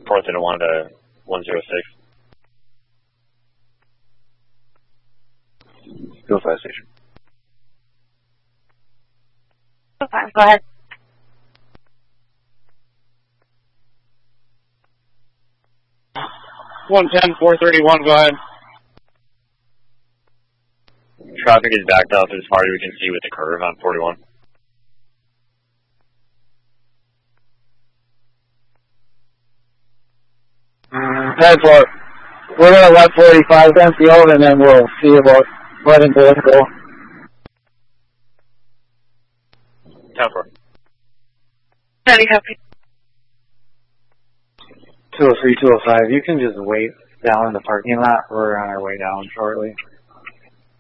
Portland 1 to 106. Go fire station. Okay, go ahead. $110-431, go ahead. Traffic is backed up as far as we can see with the curve on 41. Head for it. We're going to let 45 empty out, and then we'll see about letting both go. 10-4. Ready, copy. 203, 205, you can just wait down in the parking lot. We're on our way down shortly.